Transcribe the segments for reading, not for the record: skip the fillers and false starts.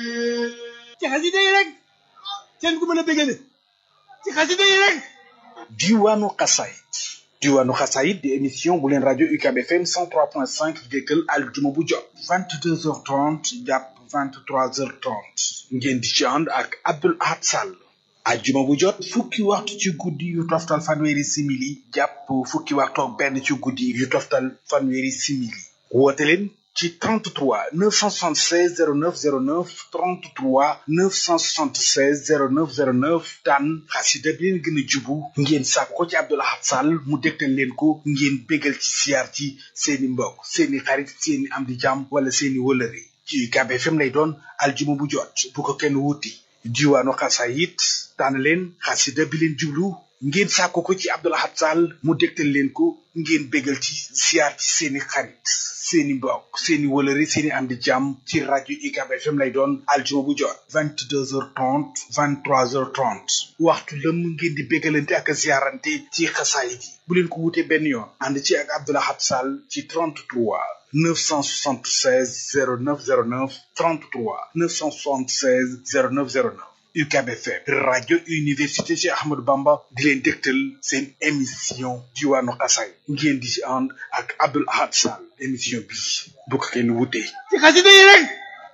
ci xasida yi rek seen ku mën a bégale ci xasida yi rek diwaanu xasaayit di émission bu leen rajo UCAB FM 103.5 déggal aljuma bu jot 22h30 jàpp 23h30 ngeen di ci ànd ak Abdoul Ahad Sall aljuma bu jot fukki waxtu ci guddi yu toftal fanweeri simili jàpp fukki waxtu ak benn ci guddi yu toftal fanweeri simili woote leen ci 33 976 0909 33 976 0909 tànn xasida bi leen gën a jubu ngeen sàkk ko ci Abdoul Ahad Sall mu dégtal leen ko ngeen bégal ci siyaar ci seeni mbokk seeni xarit seeni am di jàmm wala seeni wëlëre ci UCAB FM lay doon aljuma bu jot bu ko kenn wuti diwaanu xasaayit tànn leen xasida bi leen jublu ngeen sàkk ko ci Abdoul Ahad Sall mu dégtal leen ko ngeen bégal ci siyaar ci seeni xarit seeni mbokk seeni wëlëre seeni am di jàmm ci rajo UCAB FM lay doon aljuma bu jot 22h30 23h30 waxtu lëm ngeen di bégalante ak ziarante ci xasaayit yi bu leen ko wutee benn yoon ànd ci ak Abdoul Ahad Sall ci 33 976 0909 33 976 0909 UCAB FM rajo université Cheikh Ahmadou Bamba di leen dégtal seen émission diwaanu xasaay ngeen di ci ànd ak Abdoul Ahad Sall émission bi bu ko kenn wutee ci xasida yi rek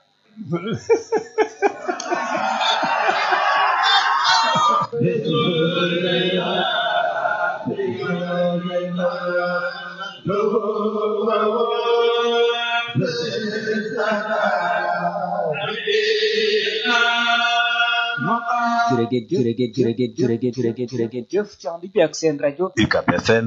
jërëjëf ci ànd bi ak seen rajo UCAB FM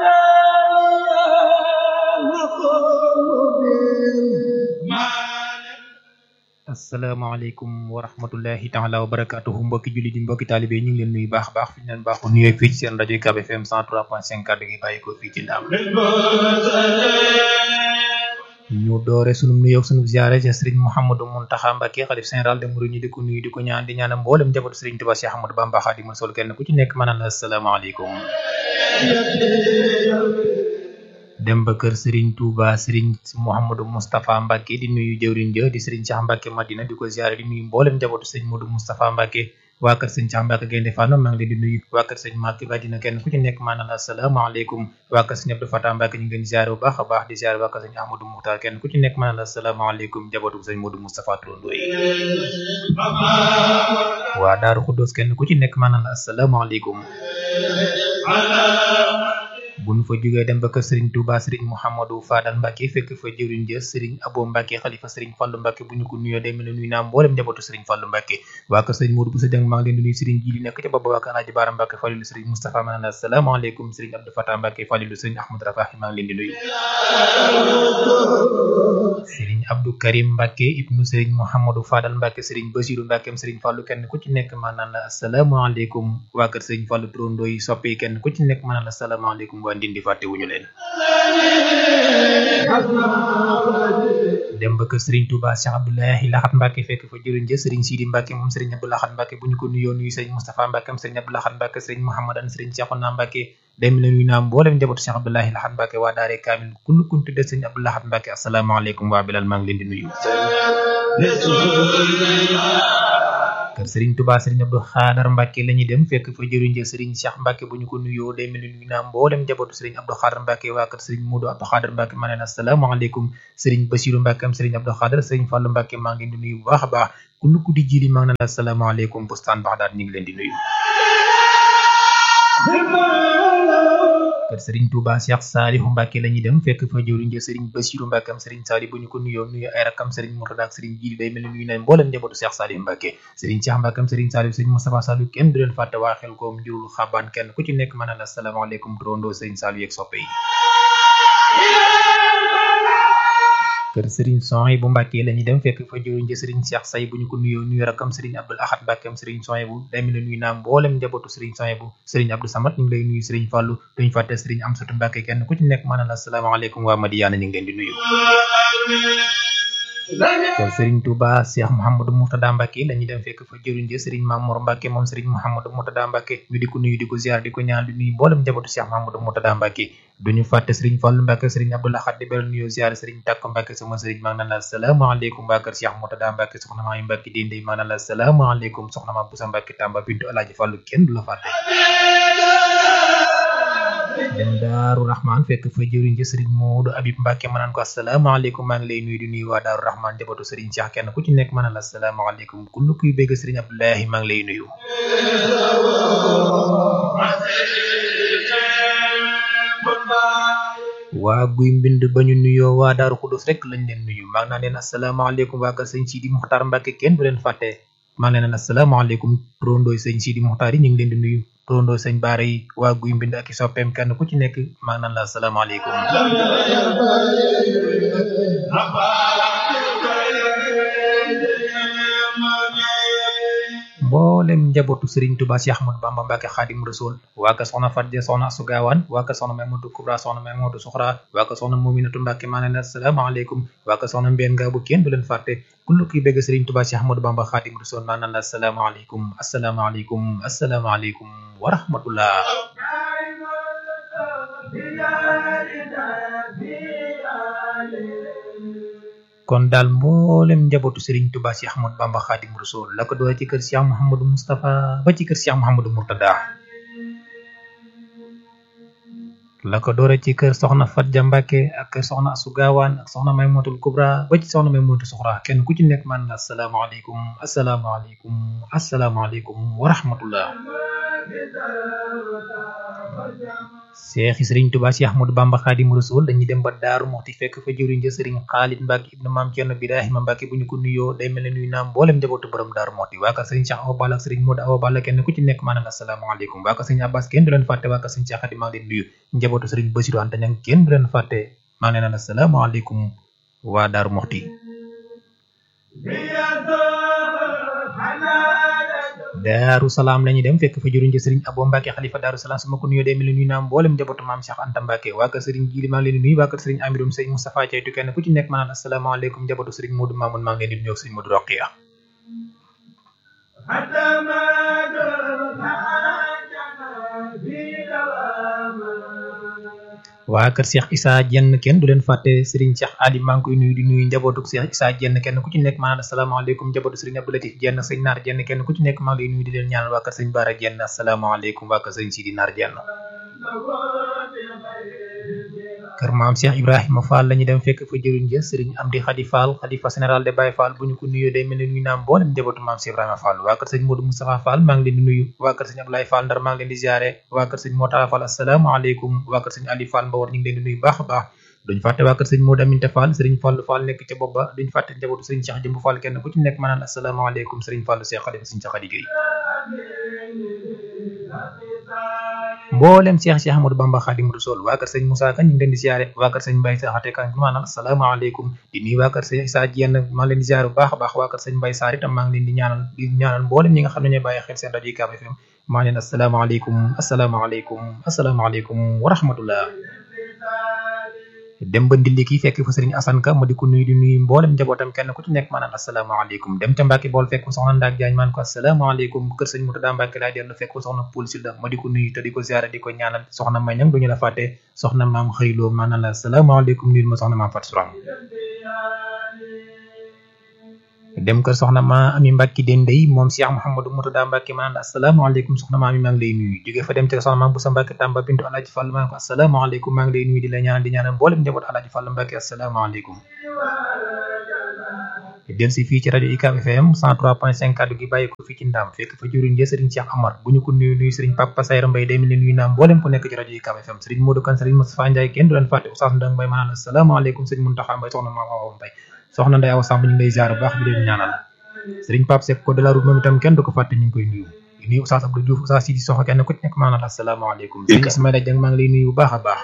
asalaamaaleykum wa rahmatullahi taala wa barakatuhu mbokki julli di mbokki taalibe ñu ngi leen nuyu baax fi ñu leen baaxu nuyoo fii ci seen rajo UCAB FM 103.5 kàddu gi bàyyi ko fii ci Ndaam ñu doore sunu nuyoo sunu ziyaare ci Serigne Mouhamadou Mountakha Mbacké xalif général des mourides ñu di ko nuyu di ko ñaan di ñaanal mboolem njabootu Serigne Touba Cheikh Ahmadou Bamba Khadimou Rassoul kenn ku ci nekk mën na asalaamaaleykum dem ba kër Serigne Touba Serigne Mouhamadou Moustapha Mbacké di nuyu jëwriñ ja di Serigne Cheikh Mbacké Madina di ko ziyaare di nuyu mboolem njabootu Serigne Modou Moustapha Mbacké waa kër Serigne Cheikh Mbacké Gaynde Fatma maa ngi leen di nuyu waa kër Serigne Mbacké Madina kenn ku ci nekk maanaam asalaamaaleykum waa kër Serigne Abdou Fatah Mbacké ñu ngi leen di ziyaare bu baax a baax di ziyaare waa kër Serigne Ahmadou Moukhtar kenn ku ci nekk maanaam asalaamaaleykum njabootu Serigne Modou Moustapha Turandoo yi waa Daaru Xuddoos kenn ku ci nekk maanaam asalaamaaleykum bu nu fa jógee dem ba kër Serigne Touba Serigne Mouhamadou Fadal Mbacké fekk fa jëwriñ ja Serigne Abo Mbacké xalifa Serigne Fallou Mbacké bu ñu ko nuyoo day mel ne nuyu naa mboolem njabootu Serigne Fallou Mbacké waa kër Serigne Modou Bousso Dieng maa ngi leen di nuyu Serigne Jili nekk ca booba waa kër Alaaji Baara Mbacké Falilu Serigne Moustapha ma naan asalaamaaleykum Serigne Abdou Fatah Mbacké Falilu Serigne Ahmadou Rafahi maa ngi leen di nuyu Serigne Abdou Karim Mbacké ibnu Serigne Mouhamadou Fadal Mbacké Serigne Bassirou Mbacké Serigne Fallou kenn ku ci nekk ma naan asalaamaaleykum waa kër Serigne Fallou Turandoo yi soppi kenn ku ci nekk ma naan asalaamaaleykum waa Ndindi fàtte wuñu leen dem ba kër Serigne Touba Cheikh Abdoulahi Lahat Mbacké fekk fa jëriñ ja Serigne Sidi Mbacké moom Serigne Abdou Lahat Mbacké bu ñu ko nuyoo nuyu Serigne Moustapha Mbacké am Serigne Abdou Lahat Mbacké Serigne Mouhamadan Serigne Cheikhouna Mbacké dem la nuyu naa mboolem njabootu Cheikh Abdoulahi Lahat Mbacké waa daare Kamil kullu kun tudde Serigne Abdou Lahat Mbacké asalaamaaleykum waa Bilal maa ngi leen di nuyu kër Serigne Touba Serigne Abdou Khadar Mbacké la ñuy dem fekk fa jëriñ ja Serigne Cheikh Mbacké bu ñu ko nuyoo day mel ni nuyu naa mboolem njabootu Serigne Abdou Khadar Mbacké waa kër Serigne Modou Abdou Khadar Mbacké ma neen asalaamaaleykum Serigne Bassirou Mbacké am Serigne Abdou Khadar Serigne Fallou Mbacké maa ngi leen di nuyu bu baax a baax kullu ku di jili maa ngi naan asalaamaaleykum bustaan Baxdaad ñu ngi leen di nuyu kër Serigne Touba Cheikh Saliou Mbacké la ñuy dem fekk fa jëwriñ ja Serigne Bassirou Mbacké am Serigne Saliou bu ñu ko nuyoo nuyu ay rakam Serigne Mourtada ak Serigne Jili day mel ni nuyu nañ mboolem njabootu Cheikh Saliou Mbacké Serigne Cheikh Mbacké am Serigne Saliou Serigne Moustapha Saliou kenn du leen fàtte waa xel koom jurul xabaan kenn ku ci nekk mën na asalaamaaleykum turandoo Serigne Saliou yeeg soppe yi kër Serigne Soy bu Mbacké la ñuy dem fekk fa jëwriñ ja Serigne Cheikh Say bu ñu ko nuyoo nuyu rakam Serigne Abdoul Ahad Mbacké am Serigne Soy bu day mel ni nuyu naa mboolem njabootu Serigne Soy bu Serigne Abdou Samad ñu ngi lay nuyu Serigne Fallou duñ fàtte Serigne Amsatou Mbacké kenn ku ci nekk mën na asalaamaaleykum waa Madiana ñu ngi leen di nuyu kër Serigne Touba Cheikh Mouhamadou Mourtada Mbacke la ñuy dem fekk fa jëriñ ja Serigne Mamour Mbacke moom Serigne Mouhamadou Mourtada Mbacke ñu di ko nuyu di ko ziar di ko ñaan di nuyu mboolem njabootu Cheikh Mouhamadou Mourtada Mbacke duñu fàtte Serigne Fallou Mbacke Serigne Abdoulaye Khat di beral nuyu ziar Serigne Takko Mbacke sama Serigne maa ngi naan la asalaamaaleykum waa kër Cheikh Mourtada Mbacke soxna maa Mbacke Dindey maa ngi naan la asalaamaaleykum soxna maa Boussa Mbacke Tamba Bintu Alaaji Fallou kenn du la fàtte dem Daaru Rahman fekk fa jëriñ ja Serigne Modou Habib Mbacke ma naan ko asalaamaaleykum maa ngi lay nuyu di nuyu waa Daaru Rahman njabootu Serigne Cheikh kenn ku ci nekk ma naan la asalaamaaleykum ku kuy bégg Serigne Abdoulahi maa ngi lay nuyu waa guy mbind ba ñu nuyoo waa Daaru Xudus rek lañ leen nuyu maa ngi naan leen asalaamaaleykum waa kër sëñ Sidi Muxtaar Mbacke kenn du leen fàtte maa ngi leen naan asalaamaaleykum turandooy sëñ Sidi Muxtaar yi ñu ngi leen di nuyu turandoo sëñ Baara yi waa guy mbind ak i soppeem kenn ku ci nekk maa ngi naan la asalaamaaleykum mboolem njabootu Serigne Touba Cheikh Ahmadou Bamba Mbacke Khadim Rasoul waa ka soxna Fadja soxna Asu Gaawaan waa ka soxna Mamadou Kubra soxna Mamadou Soxra waa ka soxna Mominatu Mbacke maa ngi leen asalaamaaleykum waa ka soxna Mbeen Ngaabu kenn du leen fàtte kullu kuy bëgg Serigne Touba Cheikh Ahmadou Bamba Khadim Rasoul maa ngi leen asalaamaaleykum asalaamaaleykum asalaamaaleykum wa rahmatullah kon daal mboolem njabootu Serigne Touba Cheikh Ahmadou Bamba Khadim Rasoul la ko doon ci kër Cheikh Mouhamadou Moustapha ba ci kër Cheikh Mouhamadou Mourtada la ko doore ci kër soxna Fadja Mbacke ak kër soxna Asu Gaawaan ak soxna Maymunatul Kubra ba ci soxna Maymunatu Soxra kenn ku ci nekk man asalaamaaleykum asalaamaaleykum asalaamaaleykum wa rahmatullah Cheikh Serigne Touba Cheikh Ahmadou Bamba Khadim Rasoul dañuy dem ba Daaru Muxti fekk fa jëriñ ja Serigne Khalid Mbacke ibnu Maam Cerno Birahima Mbacke bu ñu ko nuyoo day mel ne nuyu naa mboolem njabootu borom Daaru Muxti waa ka Serigne Cheikh Awa Balla ak Serigne Modou Awa Balla kenn ku ci nekk maanaam asalaamaaleykum waa ka Serigne Abbas kenn du leen fàtte waa ka Serigne Cheikh Khady maa ngi leen nuyu njabootu Serigne Bassirou Anta Niang kenn du leen fàtte maa ngi leen naan asalaamaaleykum waa Daaru Muxti Daaru Salaam la ñuy dem fekk fa jëriñ ja Serigne Abo Mbacke xalifa Daaru Salaam su ma ko nuyoo day mel ne nuyu naa mboolem njabootu maam Cheikh Anta Mbacke waa kër Serigne Jili maa ngi leen di nuyu waa kër Serigne Amirum Serigne Moustapha Caytu kenn ku ci nekk ma naan asalaamaaleykum njabootu Serigne Modou Mamoun maa ngi leen di nuyu ak Serigne Modou Roqiya waa kër Cheikh Issa Dieng kenn du leen fàtte Serigne Cheikh Ali maa ngi koy nuyu di nuyu njabootu Cheikh Issa Dieng kenn ku ci nekk maanaam asalaamaaleykum njabootu Serigne Abdou Latif Dieng sëñ Naar Dieng kenn ku ci nekk maa ngi lay nuyu di leen ñaanal waa kër Serigne Bara Dieng asalaamaaleykum waa kër Serigne Sidi Naar Dieng kër maam Cheikh Ibrahima Fall la ñu dem fekk fa jëriñ ja Serigne Amdi Khady Fall xalifa général de Baye Fall bu ñu ko nuyoo day mel ne nuyu naa mboolem njabootu maam Cheikh Ibrahima Fall waa kër Serigne Modou Moustapha Fall maa ngi leen di nuyu waa kër Serigne Abdoulaye Fall Ndar maa ngi leen di ziare waa kër Serigne Motala Fall asalaamaaleykum waa kër Serigne Ali Fall Mbawar ñu ngi leen di nuyu baax a baax duñ fàtte waa kër Serigne Modou Aminta Fall Serigne Fall Fall nekk ca bopp ba duñ fàtte njabootu Serigne Cheikh Jëmb Fall kenn ku ci nekk ma naan asalaamaaleykum Serigne Fall Cheikh xalifa Serigne Cheikh Khady Gueye mboolem Cheikh Ahmadou Bamba Khadim Rasoul waa kër Serigne Moussa Ka ñu ngi leen di ziare waa kër Serigne Mbaye Saxate Ka maanaam asalaamaaleykum di nuyu waa kër Serigne Issa Dieng maa ngi leen di ziare bu baax a baax waa kër Serigne Mbaye Sarr itam maa ngi leen di ñaanal mboolem ñi nga xam ne ñooy bàyyi xel seen rajo UCAB FM maa ngi leen asalaamaaleykum asalaamaaleykum asalaamaaleykum wa rahmatullah dem ba ndilli kii fekk fa Serigne Assane Ka ma di ko nuyu di nuyu mboolem njabootam kenn ku ci nekk maanaam asalaamaaleykum dem ca Mbacke bool fekk fa soxna Ndaak Diagne maan ko asalaamaaleykum kër Serigne Moutada Mbacke laay dellu fekk fa soxna Poul Silda ma di ko nuyu te di ko ziare di ko ñaanal soxna Mañang duñu la fàtte soxna maam xëyloo maanaam la asalaamaaleykum nuyu ma soxna maam Fatou Sourang dem kër soxna ma Ami Mbacke Dendey moom Cheikh Mouhamadou Mourtada Mbacke ma naan asalaamaaleykum soxna ma Ami maa ngi lay nuyu jóge fa dem ca soxna maam Boussa Mbacke Tamba Bintu Alaaji Fall maa ngi ko asalaamaaleykum maa ngi lay nuyu di la ñaanal di ñaanal mboolem njaboot Alaaji Fall Mbacke asalaamaaleykum del si fii ci rajo UCAB FM 103.5 kaddu gi bàyyi ko fii ci Ndam fekk fa jëriñ ja Serigne Cheikh Amar bu ñu ko nuyu Serigne Papa Sayra Mbaye day mel ne nuyu naa mboolem ku nekk ci rajo UCAB FM Serigne Modou Kane Serigne Moustapha Ndiaye kenn du leen fàtte Oustaz Ndang Mbaye ma naan asalaamaaleykum Serigne Mountakha Mbaye soxna maam Awa Mbaye soxna Ndeye Awa Samb ñu ngi lay ziar bu baax di leen ñaanal Serigne Pape Seck ko de la route moom itam kenn du ko fàtte ñu ngi koy nuyu di nuyu Oustaz Abdou Diouf Oustaz Sidi Soxna kenn ku ci nekk maanaam asalaamaaleykum Serigne Ismaïla Dieng maa ngi lay nuyu bu baax a baax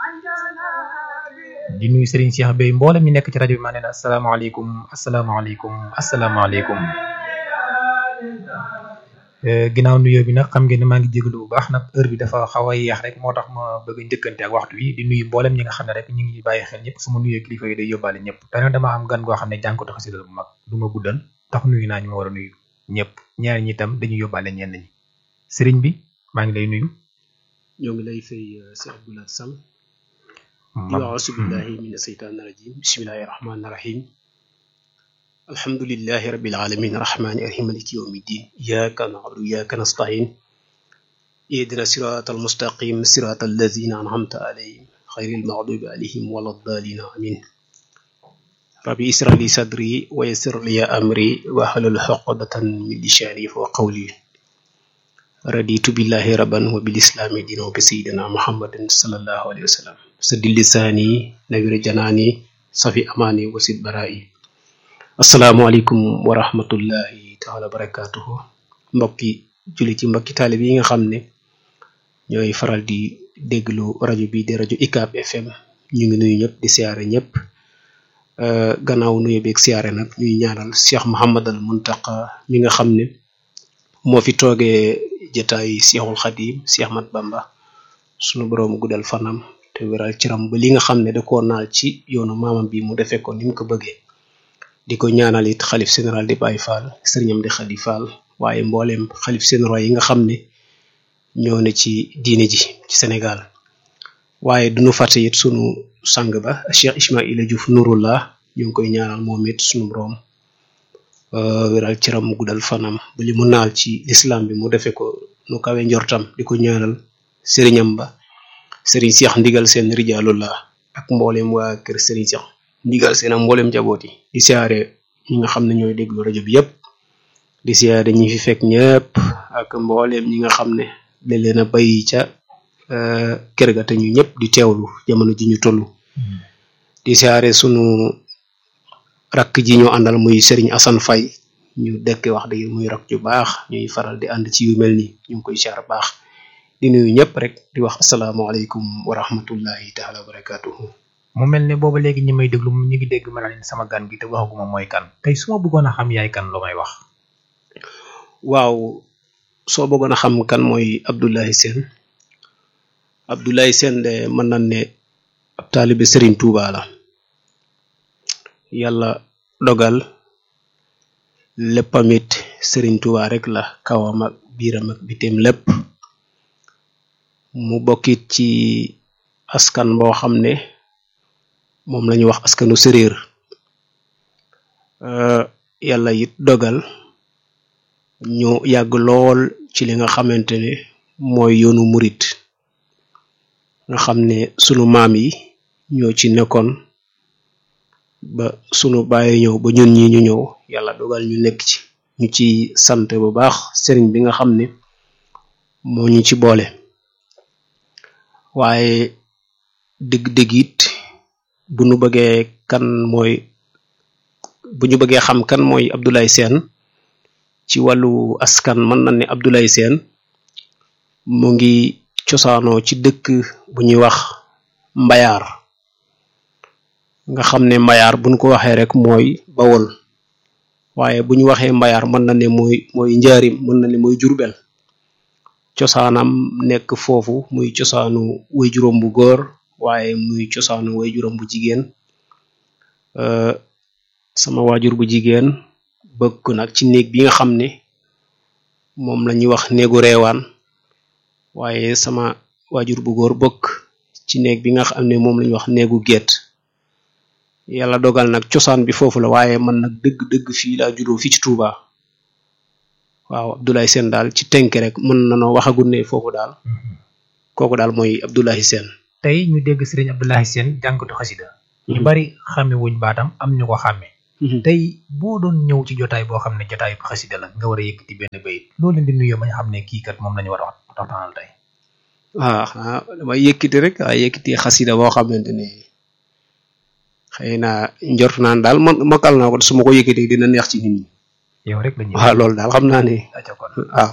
di nuyu Serigne Cheikh Bey mboolem ñi nekk ci rajo bi maa neen asalaamaaleykum asalaamaaleykum asalaamaaleykum ginnaaw nuyoo bi nag xam ngeen ne maa ngi jégalu bu baax nag heure bi dafa xaw a yeex rek moo tax ma bëgg a njëkkante ak waxtu wi di nuyu mboolem ñi nga xam ne rek ñu ngi bàyyi xel ñëpp su ma nuyoo kilifa yi day yóbbaale ñëpp te nag dama am gan goo xam ne jànkatu xasida bu mag du ma guddal tax nuyu naa ñu ma war a nuyu ñëpp ñaar ñi itam dañuy yóbbaale ñenn ñi sëriñ bi maa ngi lay nuyu. ñoo ngi lay fay Cheikh Abdoulaye Sall di wax asubillahi mina seytaani rajim bismillahi rahmaani rahim alhamdulillahi rabbil alamin rahmaani rahim maliki yawmi din iyyaka na'budu wa iyyaka nasta'in ihdina siratal mustaqim siratal ladzina an'amta alayhim ghayril maghdubi alayhim waladdallin amin rabbi ishrah li sadri wa yassir li amri wahlul 'uqdatan min lisani yafqahu qawli raditu billahi rabban wa bil islami dinan wa bi sayyidina muhammadin sallallahu alayhi wa sallam saddil lisaani nawir janaani safi amaani wasid bara'i asalaamaaleykum wa rahmatullahi taala wa barakatuhu mbokki julli ci mbokki taalib yi nga xam ne ñooy faral di déglu rajo bi di rajo UCAB FM ñu ngi nuyu ñëpp di siyaare ñëpp gannaaw nuyu beeg siyaare nag ñuy ñaanal Cheikh Mouhamadal Muntaqa mi nga xam ne moo fi toogee jataay Cheikhul Khadim Cheikh Ahmad Bamba sunu borom guddal fanam te wéral ciram ba li nga xam ne da koo naal ci yoonu maamam bi mu defee ko ni mu ko bëggee di ko ñaanal it xalif général di Baye Fall sëriñam di Khady Fall waaye mbooleem xalif général yi nga xam ne ñoo ne ci diine ji ci Sénégal waaye duñu fàtte it sunu sang ba Cheikh Ismaïla Diouf Nouroullah ñu ngi koy ñaanal moom it sunu borom wéral ciram mu guddal fanam ba li mu naal ci l'islam bi mu defee ko nu kawe njortam di ko ñaanal sëriñam ba sëriñ Cheikh ndigal seen rijaalullah ak mbooleem waa kër sëriñ Cheikh ndigal seen ak mbooleem jaboot yi di siyaare ñi nga xam ne ñooy déglu rajo bi yëpp di siyaare ñi fi fekk ñëpp ak mbooleem ñi nga xam ne da leen a bay ca kër ga te ñu ñëpp di teewlu jamono ji ñu toll di siyaare sunu rakk ji ñu àndal muy Serigne Assane Faye ñu dëkk wax dëgg muy rakk ju baax ñuy faral di ànd ci yu mel nii ñu ngi koy siyaar baax di nuyu ñëpp rek di wax asalaamaaleykum wa rahmatullahi taala wa barakatuhu mu mel ne booba léegi ñi may déglu ñu ngi dégg ma leen sama gan gi te waxaguma mooy kan tey su ma bëggoon a xam yaay kan lu may wax. waaw soo bëggoon a xam kan mooy Abdoulaye Sène Abdoulaye Sène de mën nañ ne ab taalibe Serigne Touba la yàlla dogal léppamit Serigne Touba rek la kawam ak biiram ak biteem lépp mu bokkit ci askan boo xam ne moom la ñuy wax askanu séréer yàlla it dogal ñu yàgg lool ci li nga xamante ne mooy yoonu murit nga xam ne sunu maam yi ñoo ci nekkoon ba sunu bàyyi ñëw ba ñun ñi ñu ñëw yàlla dogal ñu nekk ci ñu ci sant bu baax sëriñ bi nga xam ne moo ñu ci boole waaye dëgg-dëgg it bu ñu bëggee xam kan mooy Abdoulaye Sène ci wàllu askan mën na ne Abdoulaye Sène mu ngi cosaanoo ci dëkk bu ñuy wax Mbayar nga xam ne Mbayar buñ ko waxee rek mooy Bawol waaye bu ñu waxee Mbayar mën na ne mooy Njaarim mën na ne mooy Jurbel cosaanam nekk foofu muy cosaanu waajuram bu góor waaye muy cosaanu waajuram bu jigéen sama waajur bu jigéen bëgg nag ci néeg bi nga xam ne moom la ñuy wax néegu reewaan waaye sama waajur bu góor bëgg ci néeg bi nga xam ne moom la ñuy wax néegu gétt yàlla dogal nag cosaan bi foofu la waaye man nag dëgg fii laa juddoo fii ci Touba waaw Abdoulaye Sène daal ci tënk rek mën nanoo waxagul ne foofu daal kooku daal mooy Abdoulaye Sène. tey ñu dégg Serigne Abdoulaye Sène jànkatu xasida ñu bari xàmme wuñ baatam am ñu ko xàmme tey boo doon ñëw ci jotaay boo xam ne jotaayu xasida la nga war a yëkkati benn bayit loolu leen di nuyoo ba ñu xam ne kii kat moom lañu war a waxtaanal tey. damay yëkkati rek waaye yëkkati xasida boo xamante ne xëy na njort naan daal mokkal naa ko su ma ko yëkkati dina neex ci nit ñi. yow rek lañuy waaw loolu daal xam naa ne waaw.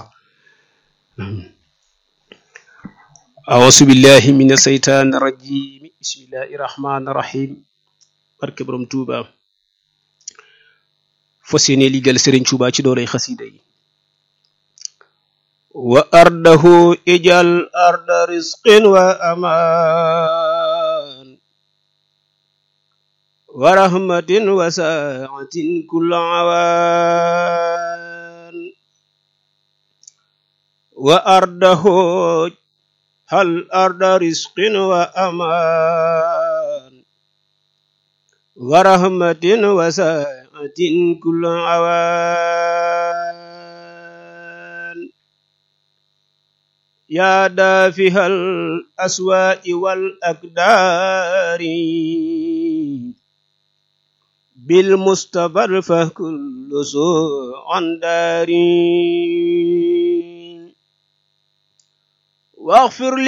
auzu billahi mina seytaani rajim bismillahi rahmaani rahim barke borom Tuuba fas yéene liggéeyal Serigne Touba ci doolay xasida yi وأرضه اجعل أرض رزق وأمان ورحمة وساعة كل عوان وأرضه هل أرض رزق وأمان ورحمة وساعة كل عوان يا دافع الأسواء والأقدار بالمصطفى فكل سوء داري واغفر